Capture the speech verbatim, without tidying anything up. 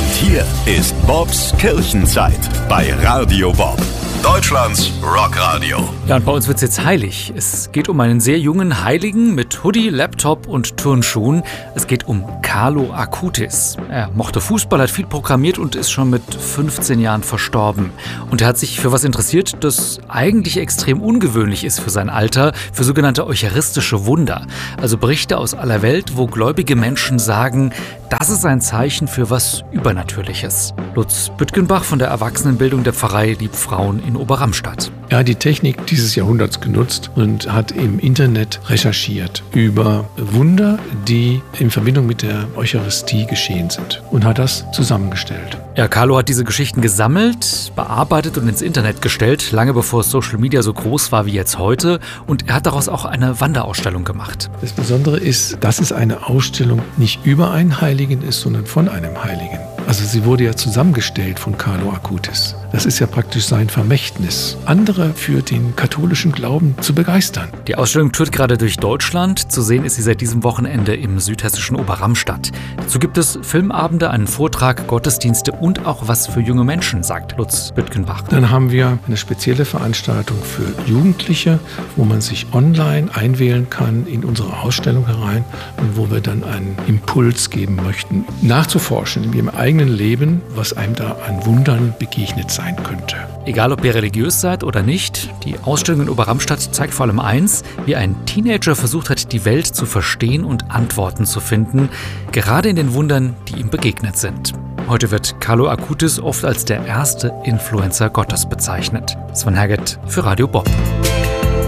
Und hier ist Bobs Kirchenzeit bei Radio Bob, Deutschlands Rockradio. Ja, und bei uns wird's jetzt heilig. Es geht um einen sehr jungen Heiligen mit Hoodie, Laptop und Turnschuhen. Es geht um Carlo Acutis. Er mochte Fußball, hat viel programmiert und ist schon mit fünfzehn Jahren verstorben. Und er hat sich für was interessiert, das eigentlich extrem ungewöhnlich ist für sein Alter, für sogenannte eucharistische Wunder. Also Berichte aus aller Welt, wo gläubige Menschen sagen, das ist ein Zeichen für was Übernatürliches. Lutz Büttgenbach von der Erwachsenenbildung der Pfarrei Liebfrauen in Oberramstadt. Er hat die Technik dieses Jahrhunderts genutzt und hat im Internet recherchiert über Wunder, die in Verbindung mit der Eucharistie geschehen sind und hat das zusammengestellt. Ja, Carlo hat diese Geschichten gesammelt, bearbeitet und ins Internet gestellt, lange bevor Social Media so groß war wie jetzt heute. Und er hat daraus auch eine Wanderausstellung gemacht. Das Besondere ist, dass es eine Ausstellung nicht über einen Heiligen ist, sondern von einem Heiligen. Also sie wurde ja zusammengestellt von Carlo Acutis. Das ist ja praktisch sein Vermächtnis, andere für den katholischen Glauben zu begeistern. Die Ausstellung tourt gerade durch Deutschland. Zu sehen ist sie seit diesem Wochenende im südhessischen Oberramstadt. Dazu gibt es Filmabende, einen Vortrag, Gottesdienste und auch was für junge Menschen, sagt Lutz Büttgenbach. Dann haben wir eine spezielle Veranstaltung für Jugendliche, wo man sich online einwählen kann in unsere Ausstellung herein und wo wir dann einen Impuls geben möchten, nachzuforschen in ihrem eigenen Leben, was einem da an Wundern begegnet sein könnte. Egal, ob ihr religiös seid oder nicht, die Ausstellung in Oberramstadt zeigt vor allem eins, wie ein Teenager versucht hat, die Welt zu verstehen und Antworten zu finden, gerade in den Wundern, die ihm begegnet sind. Heute wird Carlo Acutis oft als der erste Influencer Gottes bezeichnet. Sven Herget für Radio Bob.